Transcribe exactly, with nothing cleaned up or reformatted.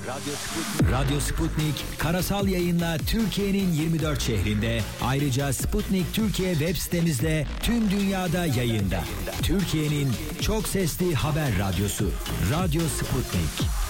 Radyo Sputnik. Radyo Sputnik karasal yayınla Türkiye'nin yirmi dört şehrinde, ayrıca Sputnik Türkiye web sitemizde tüm dünyada yayında. Türkiye'nin çok sesli haber radyosu Radyo Sputnik.